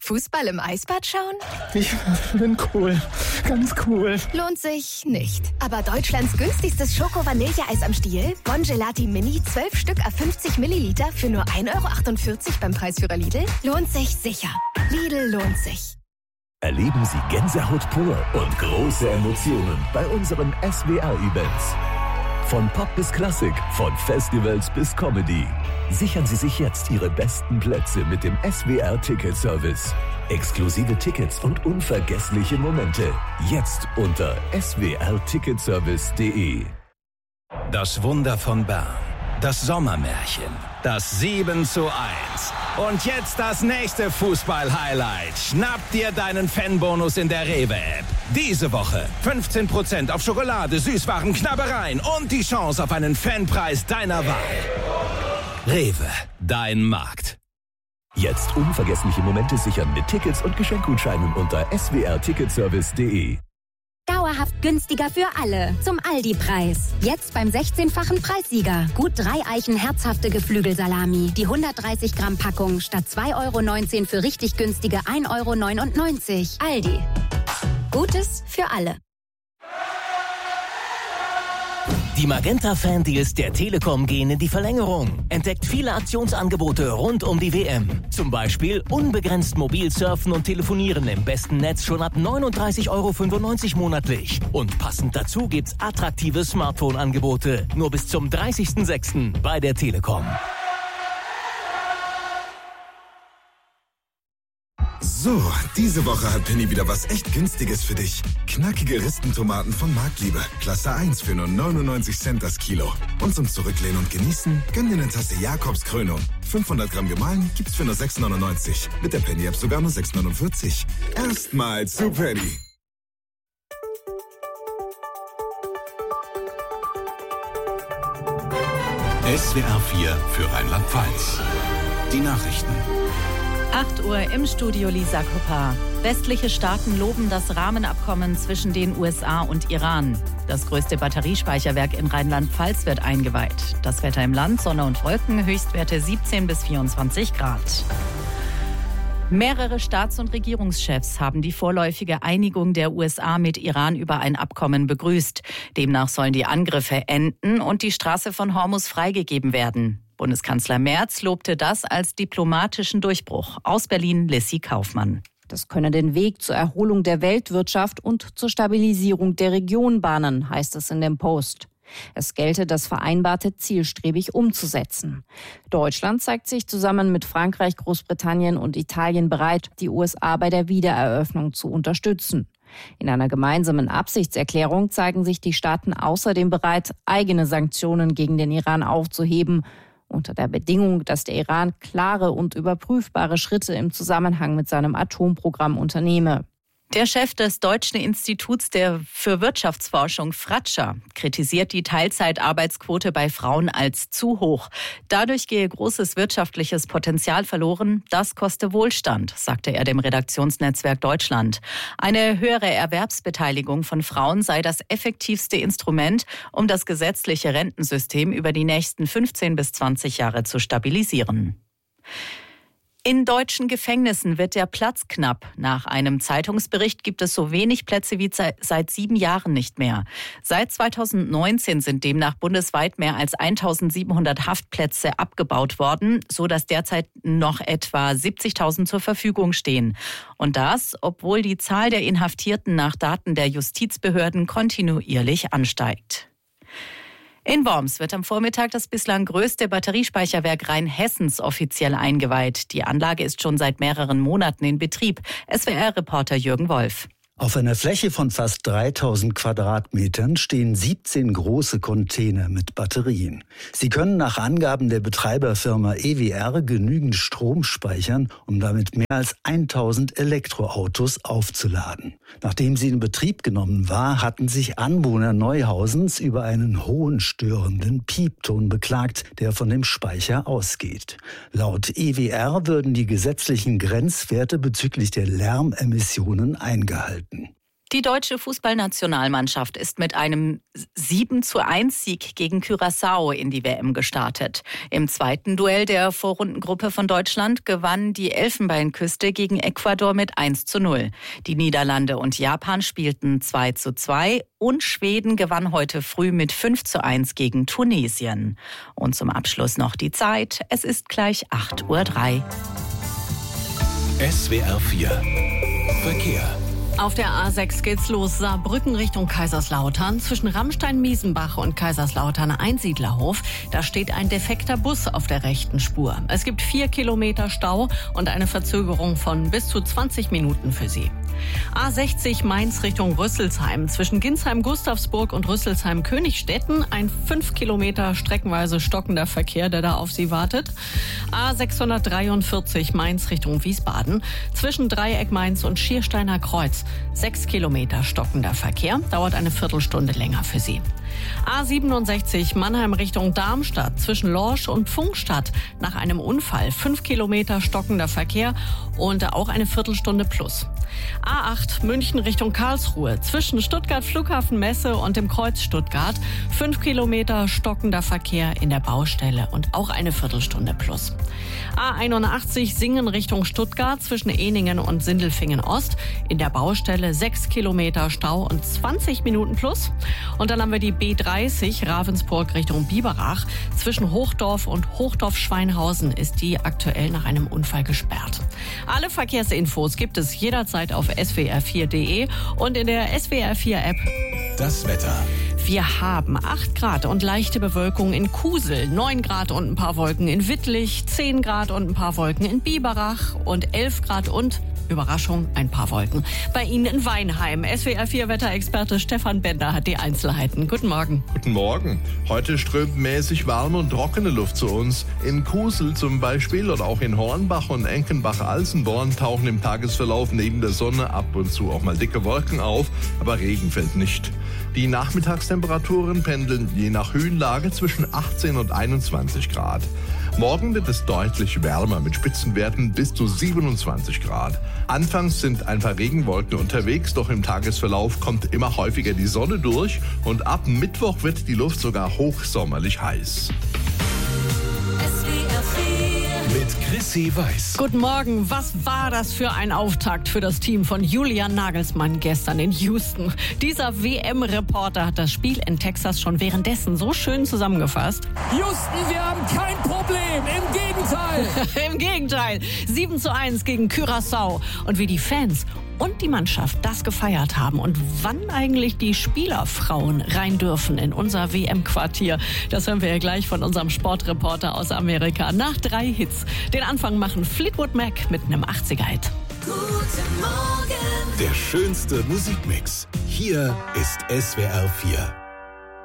Fußball im Eisbad schauen? Ich bin cool. Ganz cool. Lohnt sich nicht. Aber Deutschlands günstigstes Schoko-Vanilleeis am Stiel? Bongelati Mini, 12 Stück à 50 Milliliter für nur 1,48 € beim Preisführer Lidl? Lohnt sich sicher. Lidl lohnt sich. Erleben Sie Gänsehaut pur und große Emotionen bei unseren SWR-Events. Von Pop bis Klassik, von Festivals bis Comedy. Sichern Sie sich jetzt Ihre besten Plätze mit dem SWR-Ticket-Service. Exklusive Tickets und unvergessliche Momente. Jetzt unter swrticketservice.de. Das Wunder von Bern. Das Sommermärchen. Das 7:1. Und jetzt das nächste Fußball-Highlight. Schnapp dir deinen Fanbonus in der Rewe-App. Diese Woche 15% auf Schokolade, Süßwaren, Knabbereien und die Chance auf einen Fanpreis deiner Wahl. Rewe, dein Markt. Jetzt unvergessliche Momente sichern mit Tickets und Geschenkgutscheinen unter swrticketservice.de. Dauerhaft günstiger für alle. Zum Aldi-Preis. Jetzt beim 16-fachen Preissieger. Gut 3 Eichen herzhafte Geflügelsalami. Die 130 Gramm Packung statt 2,19 € für richtig günstige 1,99 €. Aldi. Gutes für alle. Die Magenta-Fan-Deals der Telekom gehen in die Verlängerung. Entdeckt viele Aktionsangebote rund um die WM. Zum Beispiel unbegrenzt mobil surfen und telefonieren im besten Netz schon ab 39,95 € monatlich. Und passend dazu gibt's attraktive Smartphone-Angebote. Nur bis zum 30.06. bei der Telekom. So, diese Woche hat Penny wieder was echt Günstiges für dich. Knackige Ristentomaten von Marktliebe. Klasse 1 für nur 99 Cent das Kilo. Und zum Zurücklehnen und Genießen, gönn dir eine Tasse Jakobskrönung. 500 Gramm gemahlen gibt's für nur 6,99. Mit der Penny-App sogar nur 6,49. Erstmals zu Penny. SWR 4 für Rheinland-Pfalz. Die Nachrichten. 8 Uhr im Studio Lisa Kuppa. Westliche Staaten loben das Rahmenabkommen zwischen den USA und Iran. Das größte Batteriespeicherwerk in Rheinland-Pfalz wird eingeweiht. Das Wetter im Land, Sonne und Wolken, Höchstwerte 17 bis 24 Grad. Mehrere Staats- und Regierungschefs haben die vorläufige Einigung der USA mit Iran über ein Abkommen begrüßt. Demnach sollen die Angriffe enden und die Straße von Hormuz freigegeben werden. Bundeskanzler Merz lobte das als diplomatischen Durchbruch. Aus Berlin Lissy Kaufmann. Das könne den Weg zur Erholung der Weltwirtschaft und zur Stabilisierung der Region bahnen, heißt es in dem Post. Es gelte, das Vereinbarte zielstrebig umzusetzen. Deutschland zeigt sich zusammen mit Frankreich, Großbritannien und Italien bereit, die USA bei der Wiedereröffnung zu unterstützen. In einer gemeinsamen Absichtserklärung zeigen sich die Staaten außerdem bereit, eigene Sanktionen gegen den Iran aufzuheben, unter der Bedingung, dass der Iran klare und überprüfbare Schritte im Zusammenhang mit seinem Atomprogramm unternehme. Der Chef des Deutschen Instituts für Wirtschaftsforschung, Fratscher, kritisiert die Teilzeitarbeitsquote bei Frauen als zu hoch. Dadurch gehe großes wirtschaftliches Potenzial verloren. Das koste Wohlstand, sagte er dem Redaktionsnetzwerk Deutschland. Eine höhere Erwerbsbeteiligung von Frauen sei das effektivste Instrument, um das gesetzliche Rentensystem über die nächsten 15 bis 20 Jahre zu stabilisieren. In deutschen Gefängnissen wird der Platz knapp. Nach einem Zeitungsbericht gibt es so wenig Plätze wie seit 7 Jahren nicht mehr. Seit 2019 sind demnach bundesweit mehr als 1.700 Haftplätze abgebaut worden, sodass derzeit noch etwa 70.000 zur Verfügung stehen. Und das, obwohl die Zahl der Inhaftierten nach Daten der Justizbehörden kontinuierlich ansteigt. In Worms wird am Vormittag das bislang größte Batteriespeicherwerk Rheinhessens offiziell eingeweiht. Die Anlage ist schon seit mehreren Monaten in Betrieb. SWR-Reporter Jürgen Wolf. Auf einer Fläche von fast 3.000 Quadratmetern stehen 17 große Container mit Batterien. Sie können nach Angaben der Betreiberfirma EWR genügend Strom speichern, um damit mehr als 1.000 Elektroautos aufzuladen. Nachdem sie in Betrieb genommen war, hatten sich Anwohner Neuhausens über einen hohen störenden Piepton beklagt, der von dem Speicher ausgeht. Laut EWR würden die gesetzlichen Grenzwerte bezüglich der Lärmemissionen eingehalten. Die deutsche Fußballnationalmannschaft ist mit einem 7:1-Sieg gegen Curaçao in die WM gestartet. Im zweiten Duell der Vorrundengruppe von Deutschland gewann die Elfenbeinküste gegen Ecuador mit 1:0. Die Niederlande und Japan spielten 2:2 und Schweden gewann heute früh mit 5:1 gegen Tunesien. Und zum Abschluss noch die Zeit. Es ist gleich 8:03 Uhr. SWR 4 Verkehr. Auf der A6 geht's los, Saarbrücken Richtung Kaiserslautern. Zwischen Rammstein-Miesenbach und Kaiserslautern Einsiedlerhof. Da steht ein defekter Bus auf der rechten Spur. Es gibt 4 Kilometer Stau und eine Verzögerung von bis zu 20 Minuten für Sie. A60 Mainz Richtung Rüsselsheim. Zwischen Ginsheim-Gustavsburg und Rüsselsheim-Königstetten ein 5 Kilometer streckenweise stockender Verkehr, der da auf Sie wartet. A643 Mainz Richtung Wiesbaden. Zwischen Dreieck Mainz und Schiersteiner Kreuz 6 Kilometer stockender Verkehr. Dauert eine Viertelstunde länger für Sie. A67 Mannheim Richtung Darmstadt. Zwischen Lorsch und Pfungstadt nach einem Unfall 5 Kilometer stockender Verkehr und auch eine Viertelstunde plus. A8 München Richtung Karlsruhe. Zwischen Stuttgart Flughafen Messe und dem Kreuz Stuttgart 5 Kilometer stockender Verkehr in der Baustelle und auch eine Viertelstunde plus. A81 Singen Richtung Stuttgart zwischen Ehningen und Sindelfingen Ost. In der Baustelle 6 Kilometer Stau und 20 Minuten plus. Und dann haben wir die B30 Ravensburg Richtung Biberach. Zwischen Hochdorf und Hochdorf-Schweinhausen ist die aktuell nach einem Unfall gesperrt. Alle Verkehrsinfos gibt es jederzeit auf swr4.de und in der SWR4-App. Das Wetter. Wir haben 8 Grad und leichte Bewölkung in Kusel, 9 Grad und ein paar Wolken in Wittlich, 10 Grad und ein paar Wolken in Biberach und 11 Grad und, Überraschung, ein paar Wolken bei Ihnen in Weinheim. SWR4-Wetterexperte Stefan Bender hat die Einzelheiten. Guten Morgen. Guten Morgen. Heute strömt mäßig warme und trockene Luft zu uns. In Kusel zum Beispiel oder auch in Hornbach und Enkenbach-Alsenborn tauchen im Tagesverlauf neben der Sonne ab und zu auch mal dicke Wolken auf, aber Regen fällt nicht. Die Nachmittagstemperaturen pendeln je nach Höhenlage zwischen 18 und 21 Grad. Morgen wird es deutlich wärmer mit Spitzenwerten bis zu 27 Grad. Anfangs sind ein paar Regenwolken unterwegs, doch im Tagesverlauf kommt immer häufiger die Sonne durch und ab Mittwoch wird die Luft sogar hochsommerlich heiß. Mit Chrissy Weiß. Guten Morgen. Was war das für ein Auftakt für das Team von Julian Nagelsmann gestern in Houston? Dieser WM-Reporter hat das Spiel in Texas schon währenddessen so schön zusammengefasst. Houston, wir haben kein Problem. Im Gegenteil. Im Gegenteil. 7:1 gegen Curaçao. Und wie die Fans und die Mannschaft das gefeiert haben und wann eigentlich die Spielerfrauen rein dürfen in unser WM-Quartier. Das hören wir ja gleich von unserem Sportreporter aus Amerika. Nach 3 Hits. Den Anfang machen Fleetwood Mac mit einem 80er-Hit. Der schönste Musikmix. Hier ist SWR 4.